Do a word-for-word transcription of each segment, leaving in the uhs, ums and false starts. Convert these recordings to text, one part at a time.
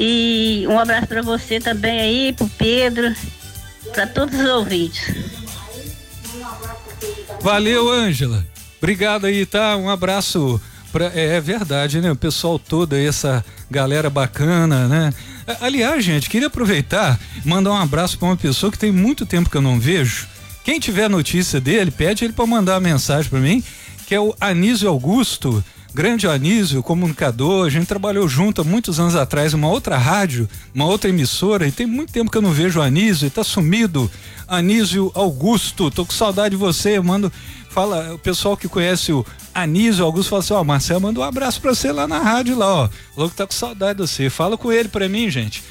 E um abraço para você também aí, pro Pedro, para todos os ouvintes. Valeu, Ângela. Obrigado aí, tá? Um abraço. Pra, é, é verdade, né? O pessoal todo aí, essa galera bacana, né? Aliás, gente, queria aproveitar e mandar um abraço para uma pessoa que tem muito tempo que eu não vejo. Quem tiver notícia dele, pede ele para mandar uma mensagem para mim, que é o Anísio Augusto. Grande Anísio, comunicador, a gente trabalhou junto há muitos anos atrás, uma outra rádio, uma outra emissora, e tem muito tempo que eu não vejo o Anísio, ele tá sumido. Anísio Augusto, tô com saudade de você, mando, fala, o pessoal que conhece o Anísio Augusto fala assim, ó, Marcelo, manda um abraço pra você lá na rádio lá, ó, falou que tá com saudade de você, fala com ele pra mim, gente.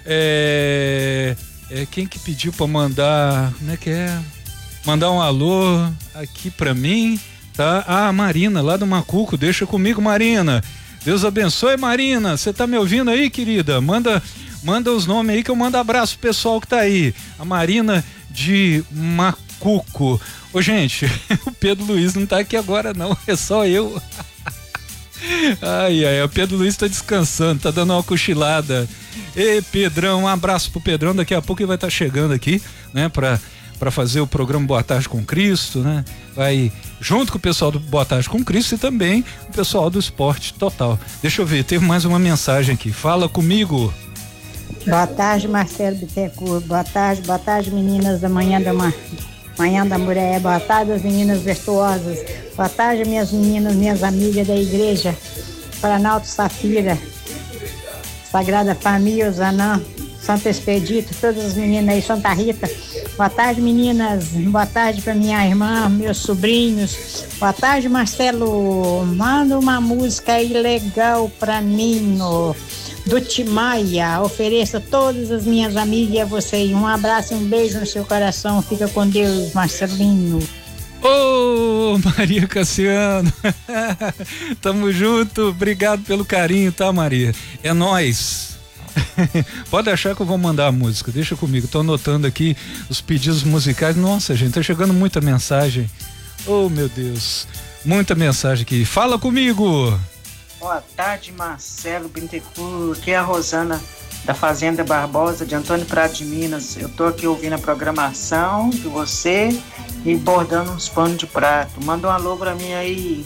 É, é quem que pediu pra mandar, como é que é? Mandar um alô aqui pra mim. Tá? Ah, Marina, lá do Macuco, deixa comigo, Marina. Deus abençoe, Marina. Você tá me ouvindo aí, querida? Manda, manda os nomes aí que eu mando abraço pro pessoal que tá aí. A Marina de Macuco. Ô, gente, o Pedro Luiz não tá aqui agora, não. É só eu. Ai, ai, o Pedro Luiz tá descansando, tá dando uma cochilada. Ei, Pedrão, um abraço pro Pedrão. Daqui a pouco ele vai estar tá chegando aqui, né, pra. para fazer o programa Boa Tarde com Cristo, né? Vai junto com o pessoal do Boa Tarde com Cristo e também o pessoal do Esporte Total. Deixa eu ver, teve mais uma mensagem aqui. Fala comigo. Boa tarde, Marcelo Bittencourt. Boa tarde, boa tarde, meninas da manhã da ma... manhã da mulher. Boa tarde, as meninas virtuosas. Boa tarde, minhas meninas, minhas amigas da igreja Planalto Safira, Sagrada Família, Zanã, Santo Expedito, todas as meninas aí, Santa Rita. Boa tarde, meninas. Boa tarde para minha irmã, meus sobrinhos. Boa tarde, Marcelo. Manda uma música aí legal para mim, ó, do Timaya. Ofereço a todas as minhas amigas e a você. Um abraço e um beijo no seu coração. Fica com Deus, Marcelinho. Ô, oh, Maria Cassiano. Tamo junto. Obrigado pelo carinho, tá, Maria? É nóis. Pode achar que eu vou mandar a música, deixa comigo, tô anotando aqui os pedidos musicais. Nossa, gente, tá chegando muita mensagem. Oh, meu Deus, muita mensagem aqui. Fala comigo. Boa tarde, Marcelo Bittencourt. Aqui é a Rosana da Fazenda Barbosa, de Antônio Prado de Minas. Eu tô aqui ouvindo a programação de você e bordando uns panos de prato. Manda um alô pra mim aí.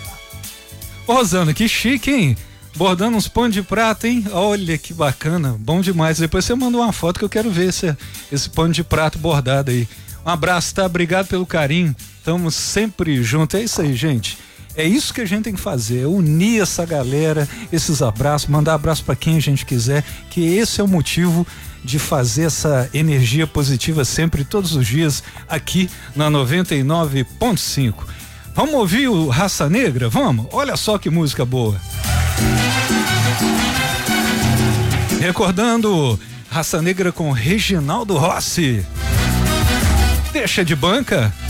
Ô, Rosana, que chique, hein? Bordando uns panos de prata, hein? Olha que bacana, bom demais. Depois você manda uma foto que eu quero ver esse, esse pano de prato bordado aí. Um abraço, tá? Obrigado pelo carinho. Estamos sempre juntos. É isso aí, gente. É isso que a gente tem que fazer, é unir essa galera, esses abraços, mandar abraço para quem a gente quiser, que esse é o motivo de fazer essa energia positiva sempre, todos os dias, aqui na noventa e nove ponto cinco. Vamos ouvir o Raça Negra? Vamos? Olha só que música boa. Recordando Raça Negra com Reginaldo Rossi. Deixa de banca.